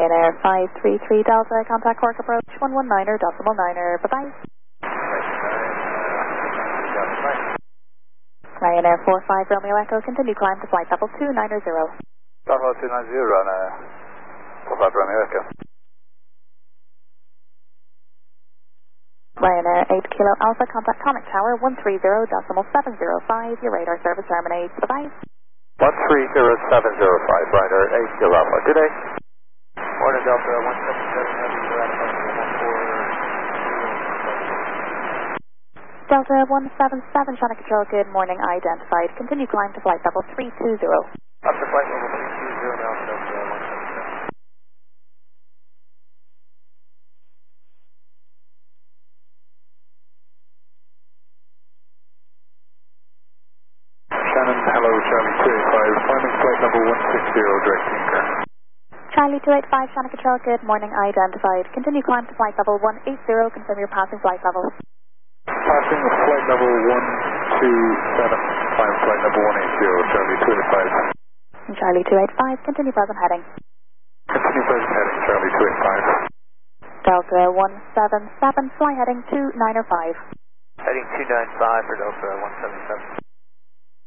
Ryanair 533 Delta, contact Cork approach 119er, decimal 9er, bye-bye. Ryanair 45 Romeo Echo, continue climb to flight level 290. Bravo 290, Ryanair 45 Romeo Echo. Ryanair 8 Kilo Alpha, contact Conic Tower 130.705, your radar service terminates, bye-bye. 130.705, Ryanair 8 Kilo Alpha, good day. Morning Delta 177 Heavy, Delta 177, Channel Control, good morning, identified. Continue climb to flight level 320. Up to flight level 320 now, Delta 177. Shannon, hello, Charlie 285, climbing flight level 160, directing current. Charlie 285, Channel Control, good morning, identified. Continue climb to flight level 180, confirm your passing flight level. Passing flight level 127, climb flight level 180, Charlie 285. And Charlie 285, continue present heading. Continue present heading, Charlie 285. Delta 177, fly heading 295. Heading 295 for Delta 177.